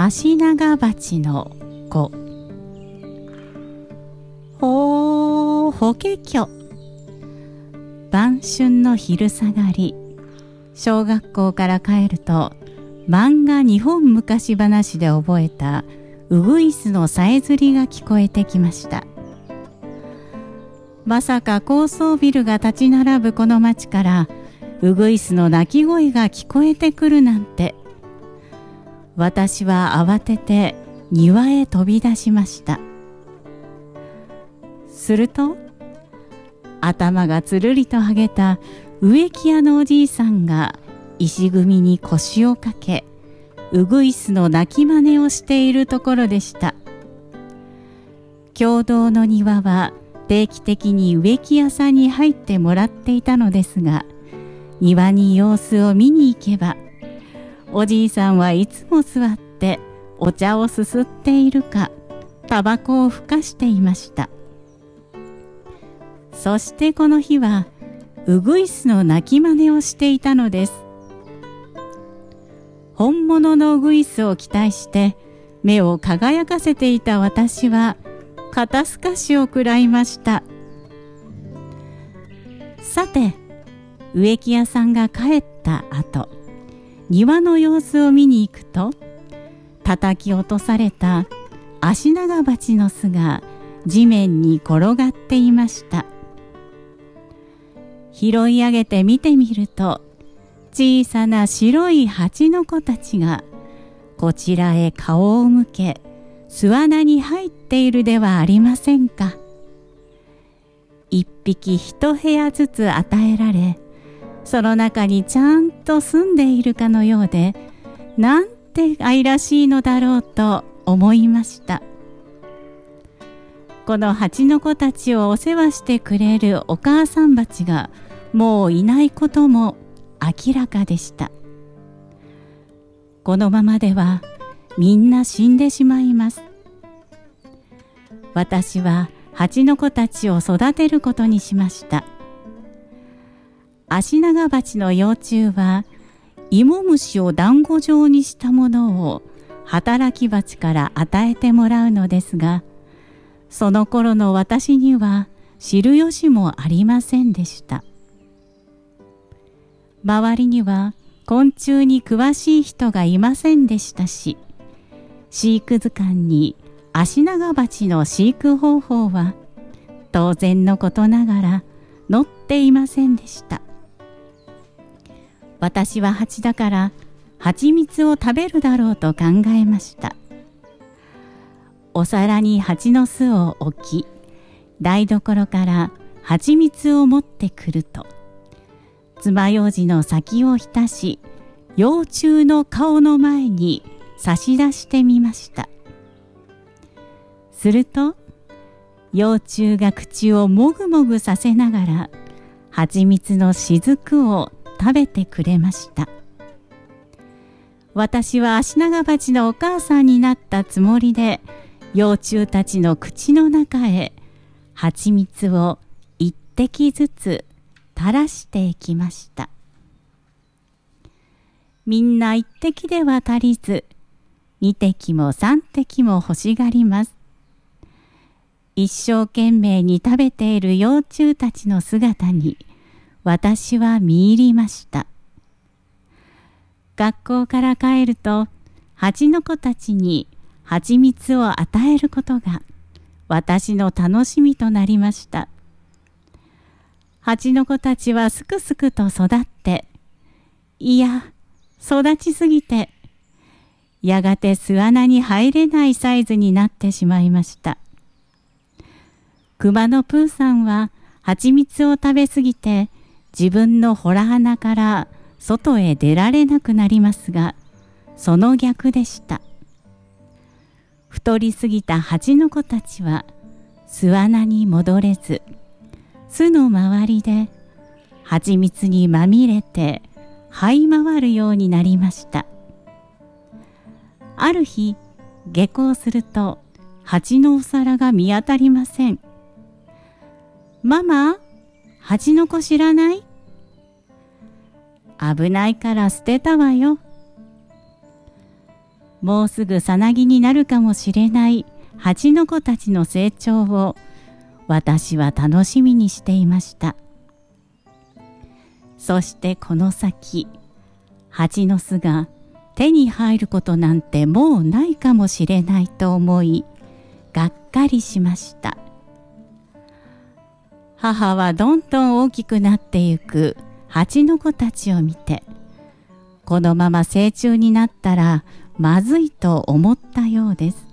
アシナガバチの子。ほー法華経。晩春の昼下がり、小学校から帰ると漫画日本昔話で覚えたウグイスのさえずりが聞こえてきました。まさか高層ビルが立ち並ぶこの町からウグイスの鳴き声が聞こえてくるなんて。私は慌てて庭へ飛び出しました。すると頭がつるりとはげた植木屋のおじいさんが石組みに腰をかけ、ウグイスの鳴き真似をしているところでした。共同の庭は定期的に植木屋さんに入ってもらっていたのですが、庭に様子を見に行けば、おじいさんはいつも座ってお茶をすすっているか、タバコをふかしていました。そしてこの日はウグイスの鳴き真似をしていたのです。本物のウグイスを期待して目を輝かせていた私は肩透かしを食らいました。さて、植木屋さんが帰った後、庭の様子を見に行くと、叩き落とされたアシナガバチの巣が地面に転がっていました。拾い上げて見てみると、小さな白い蜂の子たちがこちらへ顔を向け、巣穴に入っているではありませんか。一匹一部屋ずつ与えられ、その中にちゃんと住んでいるかのようで、なんて愛らしいのだろうと思いました。この蜂の子たちをお世話してくれるお母さん蜂がもういないことも明らかでした。このままではみんな死んでしまいます。私は蜂の子たちを育てることにしました。アシナガバチの幼虫は芋虫を団子状にしたものを働き蜂から与えてもらうのですが、その頃の私には知る由もありませんでした。周りには昆虫に詳しい人がいませんでしたし、飼育図鑑にアシナガバチの飼育方法は当然のことながら載っていませんでした。私は蜂だから蜂蜜を食べるだろうと考えました。お皿に蜂の巣を置き、台所から蜂蜜を持ってくると、爪楊枝の先を浸し、幼虫の顔の前に差し出してみました。すると幼虫が口をもぐもぐさせながら蜂蜜の雫を食べてくれました。私はアシナガバチのお母さんになったつもりで、幼虫たちの口の中へ蜂蜜を一滴ずつ垂らしていきました。みんな一滴では足りず、二滴も三滴も欲しがります。一生懸命に食べている幼虫たちの姿に私は見入りました。学校から帰ると、蜂の子たちに蜂蜜を与えることが私の楽しみとなりました。蜂の子たちはすくすくと育って、いや、育ちすぎて、やがて巣穴に入れないサイズになってしまいました。熊のプーさんは蜂蜜を食べすぎて、自分の洞穴から外へ出られなくなりますが、その逆でした。太りすぎた蜂の子たちは巣穴に戻れず、巣の周りで蜂蜜にまみれて這い回るようになりました。ある日、下校すると蜂のお皿が見当たりません。ママ、蜂の子知らない？危ないから捨てたわよ。 もうすぐさなぎになるかもしれない蜂の子たちの成長を私は楽しみにしていました。そしてこの先、蜂の巣が手に入ることなんてもうないかもしれないと思い、がっかりしました。母はどんどん大きくなってゆく蜂の子たちを見て、このまま成虫になったらまずいと思ったようです。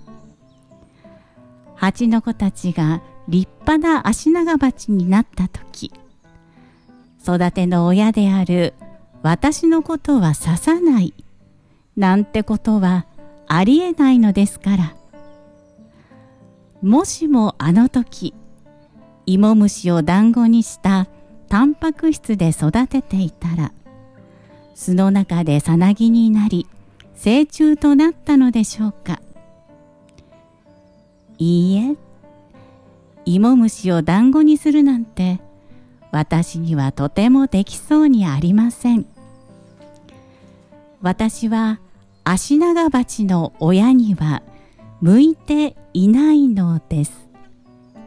蜂の子たちが立派なアシナガバチになったとき、育ての親である私のことは刺さないなんてことはありえないのですから。もしもあの時、芋虫を団子にしたタンパク質で育てていたら、巣の中でさなぎになり成虫となったのでしょうか。いいえ、芋虫を団子にするなんて私にはとてもできそうにありません。私はアシナガバチの親には向いていないのです。